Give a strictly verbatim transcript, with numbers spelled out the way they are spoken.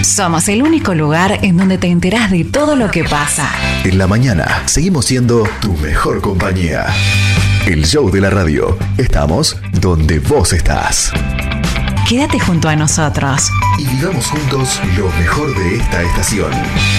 Somos el único lugar en donde te enterás de todo lo que pasa. En la mañana seguimos siendo tu mejor compañía. El show de la radio. Estamos donde vos estás. Quédate junto a nosotros Y vivamos juntos lo mejor de esta estación.